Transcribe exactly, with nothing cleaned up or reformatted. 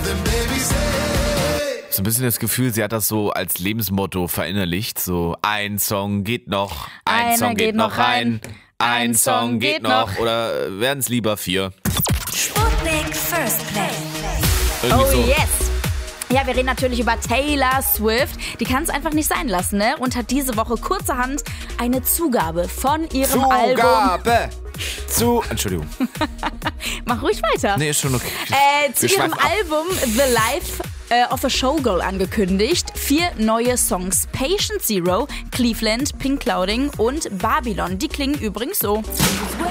So ein bisschen das Gefühl, sie hat das so als Lebensmotto verinnerlicht. So, ein Song geht noch, ein Einer Song geht, geht noch noch rein, rein, ein Song geht noch. Oder werden es lieber vier? Sputnik First Play. Irgendwie Oh so. yes! Ja, wir reden natürlich über Taylor Swift. Die kann es einfach nicht sein lassen, ne? Und hat diese Woche kurzerhand eine Zugabe von ihrem Album. Zugabe! Zu. Entschuldigung. Mach ruhig weiter. Nee, ist schon okay. Äh, zu Wir ihrem schweifen ab. Album The Life äh, of a Showgirl angekündigt. Vier neue Songs. Patient Zero, Cleveland, Pink Clouding und Babylon. Die klingen übrigens so.